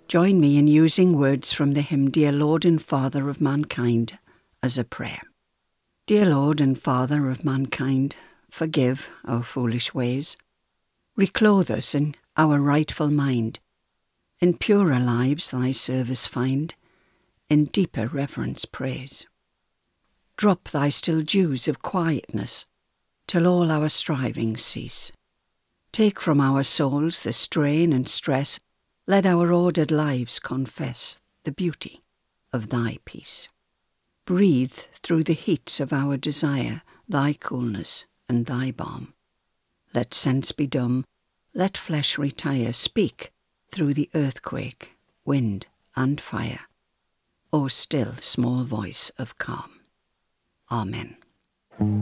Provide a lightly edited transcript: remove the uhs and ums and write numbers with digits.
Join me in using words from the hymn Dear Lord and Father of Mankind as a prayer. Dear Lord and Father of mankind, forgive our foolish ways. Reclothe us in our rightful mind. In purer lives thy service find, in deeper reverence praise. Drop thy still dews of quietness, till all our strivings cease. Take from our souls the strain and stress, let our ordered lives confess the beauty of thy peace. Breathe through the heats of our desire thy coolness and thy balm. Let sense be dumb, let flesh retire, speak through the earthquake, wind and fire. O still small voice of calm. Amen.